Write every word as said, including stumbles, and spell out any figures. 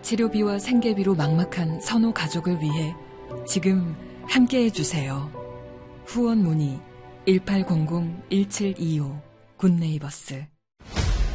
치료비와 생계비로 막막한 선호 가족을 위해 지금 함께해 주세요. 후원 문의 일팔공공 일칠이오 굿네이버스